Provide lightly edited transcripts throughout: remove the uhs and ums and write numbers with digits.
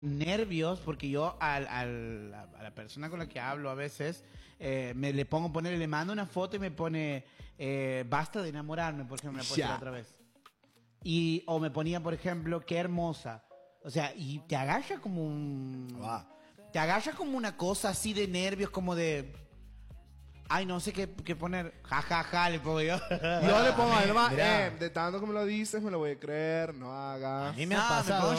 nervios porque yo a la persona con la que hablo a veces le mando una foto y me pone basta de enamorarme, por ejemplo, me puse la otra vez. O me ponía, por ejemplo, qué hermosa. O sea, y te agachas como te agachas como una cosa así de nervios, como de... Ay, no sé qué poner. Ja, ja, ja, le pongo yo. Yo le pongo, además, de tanto que me lo dices, me lo voy a creer, no hagas. A mí me ha pasado.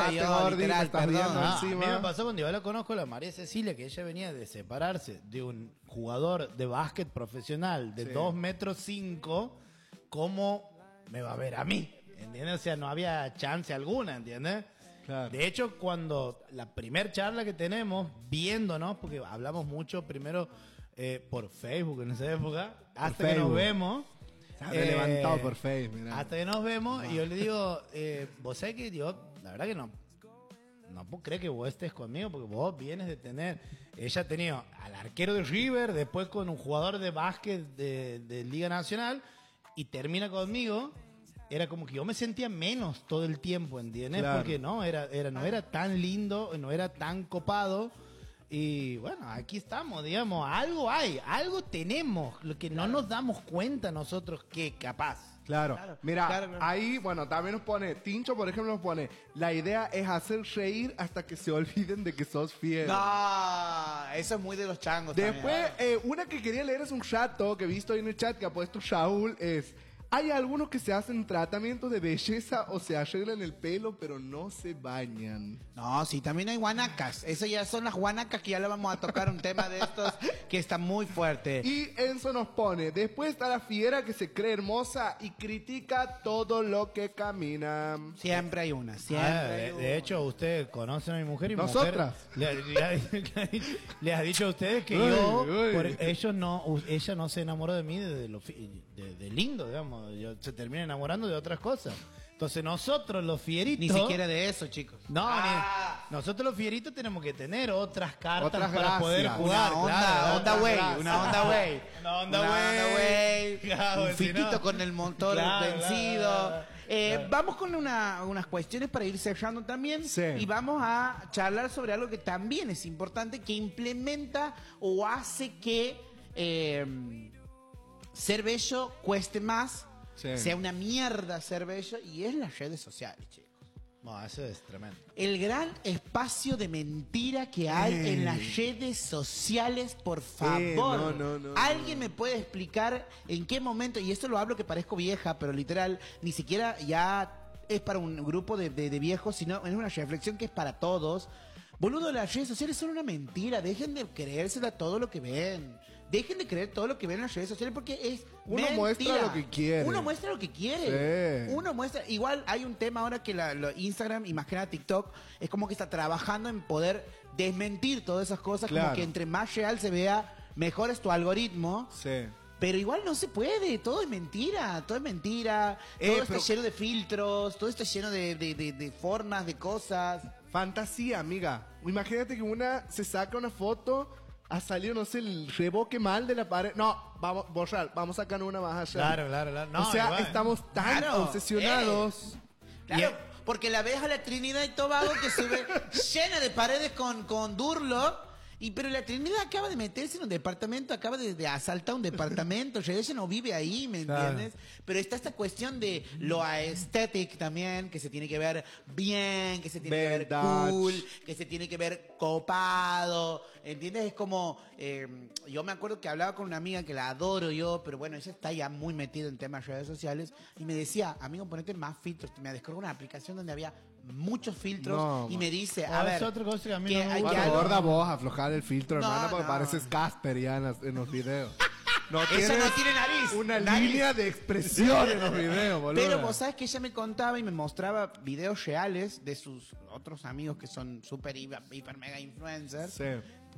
A mí me pasó cuando yo la conozco, la María Cecilia, que ella venía de separarse de un jugador de básquet profesional de 2,5 metros. ¿Cómo me va a ver a mí? ¿Entiendes? O sea, no había chance alguna, ¿entiendes? Claro. De hecho, cuando la primer charla que tenemos, viéndonos, porque hablamos mucho primero por Facebook en esa época, hasta que nos vemos. Levantado por Facebook, mirá. Hasta que nos vemos, y yo le digo, vos sabés que yo, la verdad que no puedo creer que vos estés conmigo, porque vos vienes de tener, ella ha tenido al arquero de River, después con un jugador de básquet de Liga Nacional, y termina conmigo. Era como que yo me sentía menos todo el tiempo, ¿entiendes? Claro. Porque no era tan lindo, no era tan copado. Y bueno, aquí estamos, digamos, algo hay, algo tenemos, lo que no nos damos cuenta nosotros que capaz. Claro. Mira, ahí, bueno, también nos pone, Tincho, por ejemplo, nos pone, la idea es hacer reír hasta que se olviden de que sos fiel. No, eso es muy de los changos. Después, una que quería leer es un chato que he visto ahí en el chat que ha puesto Shaul, es... Hay algunos que se hacen tratamientos de belleza o se arreglan el pelo, pero no se bañan. No, sí, también hay guanacas. Esas ya son las guanacas que ya le vamos a tocar un tema de estos que está muy fuerte. Y Enzo nos pone, después está la fiera que se cree hermosa y critica todo lo que camina. Siempre hay una, siempre hay una. De hecho, usted conoce a mi mujer y ¿Nosotras? Le ha dicho a ustedes que ella no se enamoró de mí de lindo, digamos. Se termina enamorando de otras cosas. Entonces nosotros los fieritos... Ni siquiera de eso, chicos. No, nosotros los fieritos tenemos que tener otras cartas para poder jugar. Una onda way. Claro, un fitito con el motor vencido. Claro. Vamos con unas cuestiones para ir cerrando también. Sí. Y vamos a charlar sobre algo que también es importante, que implementa o hace que... ser bello cueste más, sea una mierda ser bello, y es las redes sociales, chicos. No, eso es tremendo. El gran espacio de mentira que hay en las redes sociales, por favor. ¿Alguien me puede explicar en qué momento? Y esto lo hablo que parezco vieja, pero literal, ni siquiera ya es para un grupo de viejos, sino es una reflexión que es para todos. Boludo, las redes sociales son una mentira. Dejen de creérsela todo lo que ven. Dejen de creer todo lo que ven en las redes sociales porque es mentira. Muestra lo que quiere. Uno muestra lo que quiere. Sí. Uno muestra... Igual hay un tema ahora que Instagram y más que nada TikTok es como que está trabajando en poder desmentir todas esas cosas. Claro. Como que entre más real se vea, mejor es tu algoritmo. Sí. Pero igual no se puede, todo es mentira, todo está lleno de filtros, todo está lleno de formas, de cosas. Fantasía, amiga. Imagínate que una se saca una foto, ha salido, no sé, el reboque mal de la pared. No, vamos, borrar, vamos a sacar una más allá. Claro. No, o sea, igual. Estamos tan obsesionados. Claro, porque la ves a la Trinidad y Tobago que se ve llena de paredes con Durlo. Pero la Trinidad acaba de meterse en un departamento, acaba de asaltar un departamento, ella no vive ahí, ¿me entiendes? Pero está esta cuestión de lo aesthetic también, que se tiene que ver bien, que se tiene que ver cool, que se tiene que ver copado, ¿entiendes? Es como, yo me acuerdo que hablaba con una amiga que la adoro yo, pero bueno, ella está ya muy metida en temas de redes sociales, y me decía, amigo, ponete más filtros, me descargó una aplicación donde había muchos filtros, y me dice, a ver, otra cosa que a mí gorda vos, aflojar el filtro, hermano, porque pareces Casper ya en los videos. Ella no tiene nariz. Una línea de expresión en los videos, boludo. Pero vos sabes que ella me contaba y me mostraba videos reales de sus otros amigos que son super hiper mega influencers. Sí.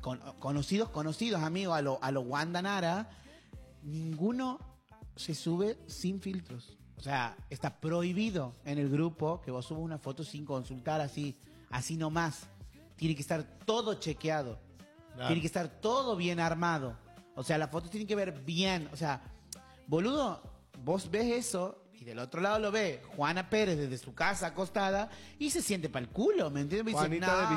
Conocidos amigos a lo Wanda Nara. Ninguno se sube sin filtros. O sea, está prohibido en el grupo que vos subas una foto sin consultar así nomás. Tiene que estar todo chequeado. Claro. Tiene que estar todo bien armado. O sea, las fotos tienen que ver bien. O sea, boludo, vos ves eso Y del otro lado lo ve Juana Pérez desde su casa acostada y se siente para el culo, ¿me entiendes? Me dice, Juanita de "No,